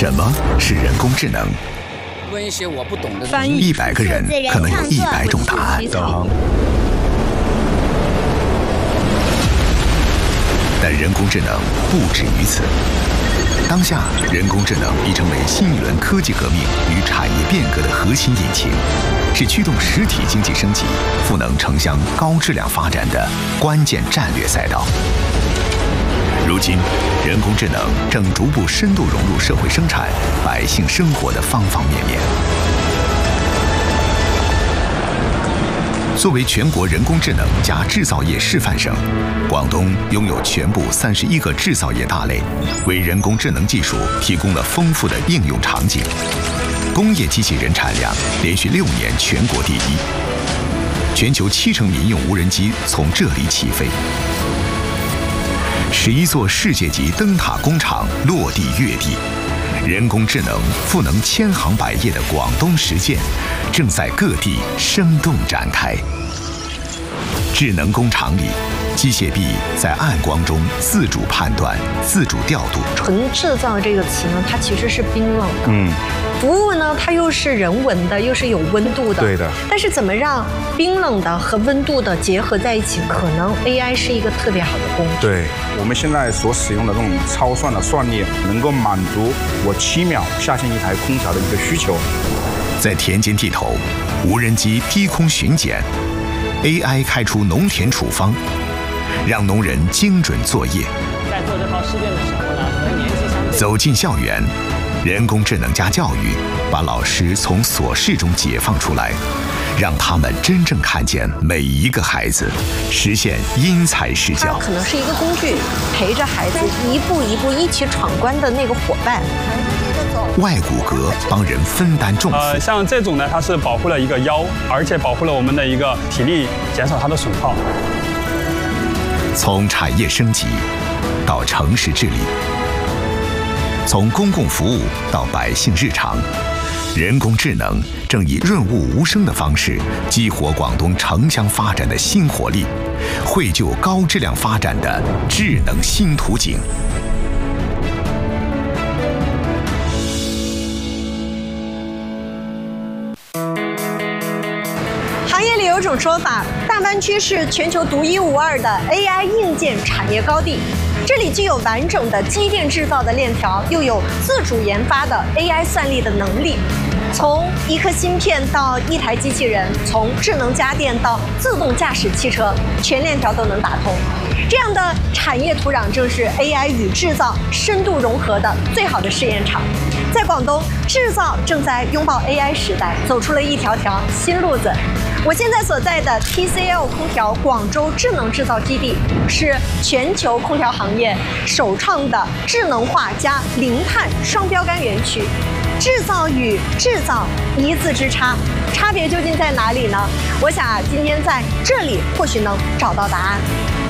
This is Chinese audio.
什么是人工智能？ 问一些我不懂的 100个人可能有100种答案。 导航。 但人工智能不止于此。当下，人工智能已成为新一轮科技革命与产业变革的核心引擎，是驱动实体经济升级、赋能城乡高质量发展的关键战略赛道。如今，人工智能正逐步深度融入社会生产、百姓生活的方方面面。作为全国人工智能加制造业示范省，广东拥有全部31个制造业大类，为人工智能技术提供了丰富的应用场景。工业机器人产量连续6年全国第一，全球70%民用无人机从这里起飞。11座世界级灯塔工厂落地跃地，人工智能赋能千行百业的广东实践正在各地生动展开。智能工厂里，机械臂在暗光中自主判断、自主调度。 纯制造这个词呢，它其实是冰冷的。服务呢，它又是人文的，又是有温度的。 对的。 但是怎么让冰冷的和温度的结合在一起？可能 AI 是一个特别好的工具。 对，我们现在所使用的这种超算的算力，能够满足我7秒下线一台空调的一个需求。 在田间地头，无人机低空巡检 ，AI 开出农田处方，让农人精准作业。 在做这套试卷的时候呢，和年纪相对走进校园。人工智能加教育，把老师从琐事中解放出来，让他们真正看见每一个孩子，实现因材施教。 它可能是一个工具，陪着孩子一步一步一起闯关的那个伙伴。 外骨骼帮人分担重负。 像这种呢，它是保护了一个腰，而且保护了我们的一个体力，减少它的损耗。 从产业升级到城市治理。从公共服务到百姓日常，人工智能正以润物无声的方式激活广东城乡发展的新活力，绘就高质量发展的智能新图景。 行业里有种说法，大湾区是全球独一无二的 AI 硬件产业高地。这里既有完整的机电制造的链条，又有自主研发的 AI 算力的能力。从一颗芯片到一台机器人，从智能家电到自动驾驶汽车，全链条都能打通。这样的产业土壤正是 AI 与制造深度融合的最好的试验场。在广东，制造正在拥抱 AI 时代，走出了一条条新路子。我现在所在的 TCL 空调广州智能制造基地，是全球空调行业首创的智能化加零碳双标杆园区。制造与制造一字之差，差别究竟在哪里呢？我想今天在这里或许能找到答案。